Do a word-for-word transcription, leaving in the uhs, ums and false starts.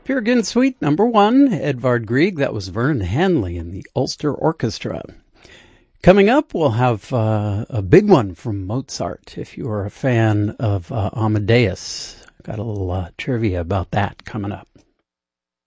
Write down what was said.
Peer Gynt Suite number one, Edvard Grieg. That was Vernon Hanley and the Ulster Orchestra. Coming up, we'll have uh, a big one from Mozart. If you are a fan of uh, Amadeus, got a little uh, trivia about that coming up.